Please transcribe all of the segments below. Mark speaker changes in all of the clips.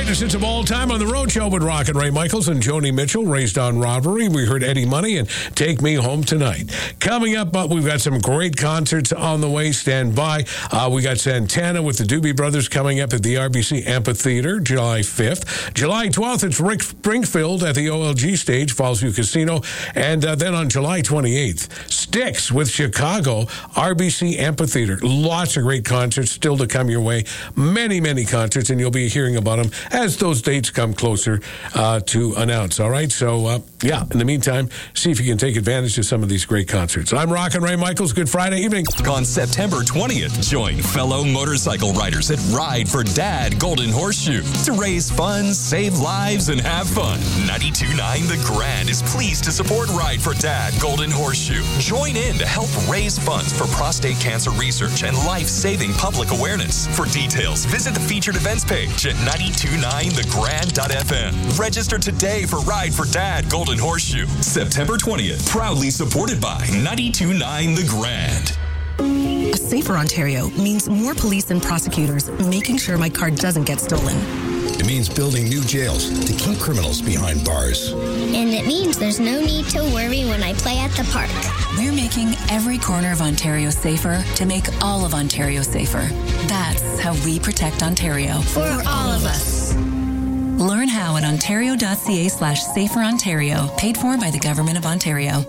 Speaker 1: Greatest hits of all time on the Road Show with Rock and Ray Michaels and Joni Mitchell, Raised on Robbery. We heard Eddie Money and Take Me Home Tonight. Coming up, we've got some great concerts on the way. Stand by. We got Santana with the Doobie Brothers coming up at the RBC Amphitheater July 5th. July 12th, it's Rick Springfield at the OLG stage, Fallsview Casino. And then on July 28th, Styx with Chicago, RBC Amphitheater. Lots of great concerts still to come your way. Many, many concerts, and you'll be hearing about them as those dates come closer to announce. All right? So, in the meantime, see if you can take advantage of some of these great concerts. I'm Rock and Ray Michaels. Good Friday evening.
Speaker 2: On September 20th, join fellow motorcycle riders at Ride for Dad Golden Horseshoe to raise funds, save lives, and have fun. 92.9 The Grand is pleased to support Ride for Dad Golden Horseshoe. Join in to help raise funds for prostate cancer research and life-saving public awareness. For details, visit the featured events page at 929thegrand.fm. Register today for Ride for Dad Golden Horseshoe. September 20th, proudly supported by 92.9 The Grand.
Speaker 3: A safer Ontario means more police and prosecutors making sure my car doesn't get stolen.
Speaker 4: It means building new jails to keep criminals behind bars.
Speaker 5: And it means there's no need to worry when I play at the park.
Speaker 6: We're making every corner of Ontario safer to make all of Ontario safer. That's how we protect Ontario.
Speaker 5: For all of us.
Speaker 6: Learn how at ontario.ca/saferontario, paid for by the Government of Ontario.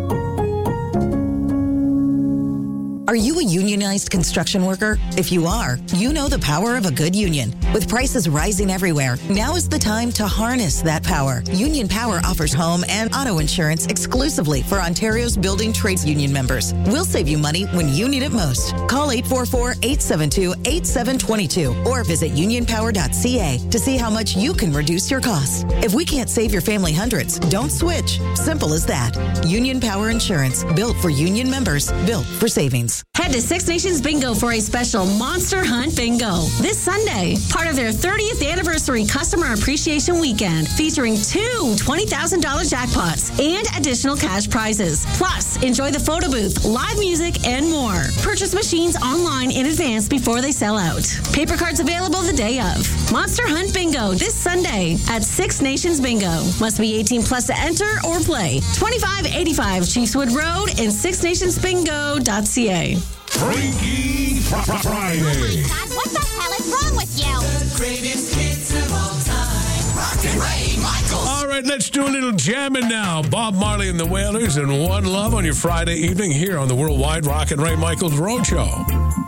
Speaker 3: Are you a unionized construction worker? If you are, you know the power of a good union. With prices rising everywhere, now is the time to harness that power. Union Power offers home and auto insurance exclusively for Ontario's building trades union members. We'll save you money when you need it most. Call 844-872-8722 or visit unionpower.ca to see how much you can reduce your costs. If we can't save your family hundreds, don't switch. Simple as that. Union Power Insurance, built for union members, built for savings.
Speaker 7: Head to Six Nations Bingo for a special Monster Hunt Bingo this Sunday, part of their 30th anniversary customer appreciation weekend, featuring two $20,000 jackpots and additional cash prizes. Plus, enjoy the photo booth, live music, and more. Purchase machines online in advance before they sell out. Paper cards available the day of. Monster Hunt Bingo this Sunday at Six Nations Bingo. Must be 18 plus to enter or play. 2585 Chiefswood Road and sixnationsbingo.ca.
Speaker 1: Freaky Friday.
Speaker 5: Oh my God, what the hell is wrong with you?
Speaker 8: The greatest hits of all time. Rock and Ray Michaels.
Speaker 1: All right, let's do a little jamming now. Bob Marley and the Wailers and One Love on your Friday evening here on the Worldwide Rock and Ray Michaels Road Show.